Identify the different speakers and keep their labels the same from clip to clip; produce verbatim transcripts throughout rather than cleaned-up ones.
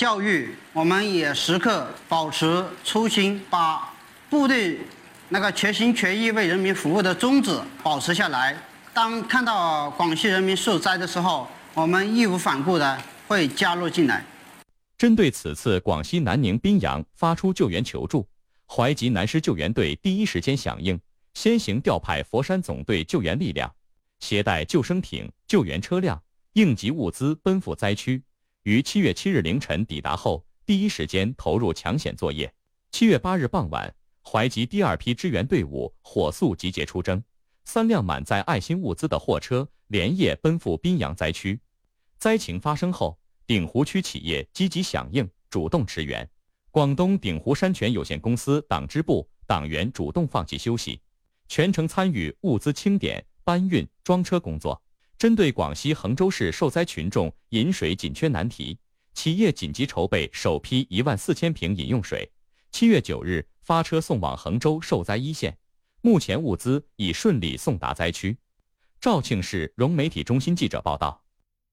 Speaker 1: 教育，我们也时刻保持初心，把部队那个全心全意为人民服务的宗旨保持下来。当看到广西人民受灾的时候，我们义无反顾的会加入进来。
Speaker 2: 针对此次广西南宁、宾阳发出救援求助，淮吉南师救援队第一时间响应，先行调派佛山总队救援力量，携带救生艇、救援车辆、应急物资奔赴灾区。于七月七日凌晨抵达后，第一时间投入抢险作业。七月八日傍晚，淮吉第二批支援队伍火速集结出征，三辆满载爱心物资的货车连夜奔赴宾阳灾区。灾情发生后，鼎湖区企业积极响应，主动驰援。广东鼎湖山泉有限公司党支部党员主动放弃休息，全程参与物资清点、搬运、装车工作。针对广西衡州市受灾群众饮水紧缺难题，企业紧急筹备首批一万四千瓶饮用水。七月九日发车送往衡州受灾一线，目前物资已顺利送达灾区。肇庆市融媒体中心记者报道。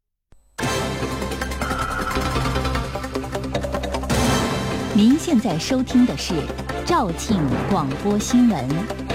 Speaker 3: 您现在收听的是肇庆广播新闻。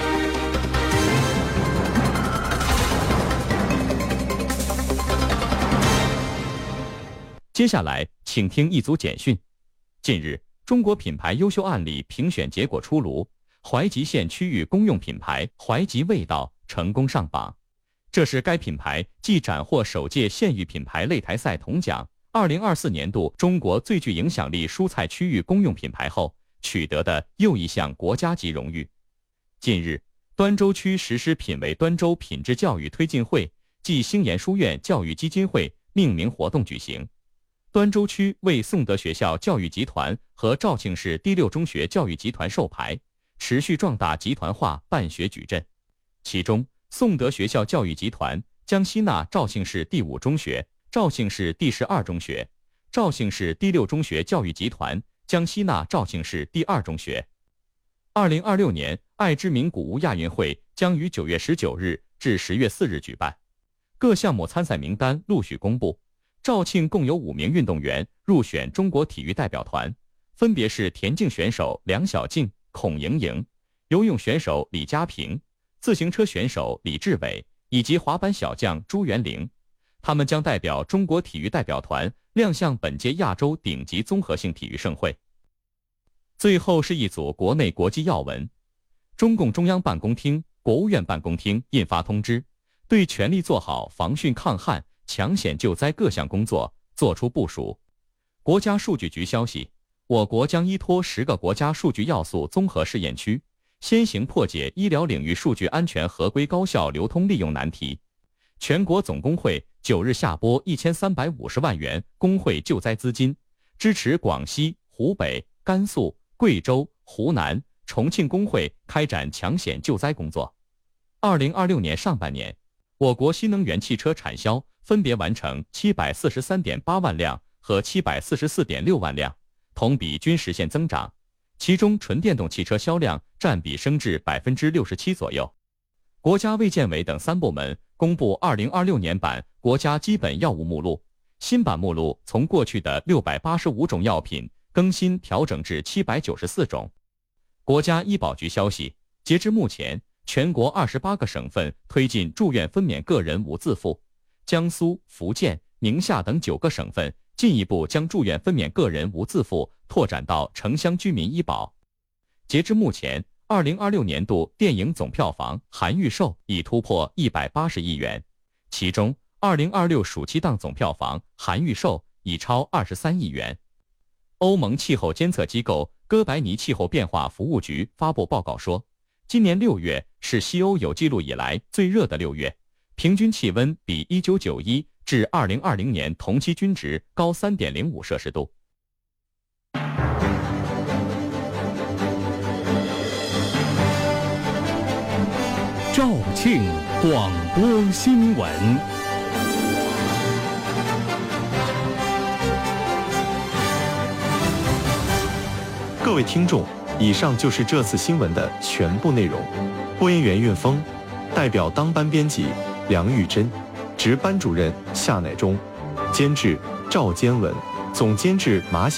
Speaker 2: 接下来，请听一组简讯。近日，中国品牌优秀案例评选结果出炉，淮吉县区域公用品牌淮吉味道成功上榜。这是该品牌继斩获首届县域品牌擂台赛铜奖、二零二四年度中国最具影响力蔬菜区域公用品牌后取得的又一项国家级荣誉。近日，端州区实施品为端州品质教育推进会暨星岩书院教育基金会命名活动举行。端州区为颂德学校教育集团和肇庆市第六中学教育集团授牌，持续壮大集团化办学矩阵。其中，颂德学校教育集团将吸纳肇庆市第五中学、肇庆市第十二中学；肇庆市第六中学教育集团将吸纳肇庆市第二中学。二零二六年爱之名古屋亚运会将于九月十九日至十月四日举办，各项目参赛名单陆续公布。肇庆共有五名运动员入选中国体育代表团，分别是田径选手梁晓静、孔莹莹，游泳选手李佳平，自行车选手李志伟以及滑板小将朱元玲。他们将代表中国体育代表团亮相本届亚洲顶级综合性体育盛会。最后是一组国内国际要闻。中共中央办公厅、国务院办公厅印发通知，对全力做好防汛抗旱、抢险救灾各项工作作出部署。国家数据局消息，我国将依托十个国家数据要素综合试验区，先行破解医疗领域数据安全合规高效流通利用难题。全国总工会九日下拨一千三百五十万元工会救灾资金，支持广西、湖北、甘肃、贵州、湖南、重庆工会开展抢险救灾工作。二零二六年上半年，我国新能源汽车产销分别完成七百四十三点八万辆和七百四十四点六万辆，同比均实现增长。其中，纯电动汽车销量占比升至百分之六十七左右。国家卫健委等三部门公布二零二六年版国家基本药物目录，新版目录从过去的六百八十五种药品更新调整至七百九十四种。国家医保局消息，截至目前，全国二十八个省份推进住院分娩个人无自付。江苏、福建、宁夏等九个省份进一步将住院分娩个人无自付拓展到城乡居民医保。截至目前，二零二六年度电影总票房含预售已突破一百八十亿元，其中二零二六暑期档总票房含预售已超二十三亿元。欧盟气候监测机构哥白尼气候变化服务局发布报告说，今年六月是西欧有记录以来最热的六月，平均气温比一九九一至二零二零年同期均值高 三点零五摄氏度。
Speaker 4: 肇庆广播新闻。
Speaker 5: 各位听众，以上就是这次新闻的全部内容。播音员运峰，代表当班编辑梁玉珍，值班主任夏乃忠，监制赵坚文，总监制马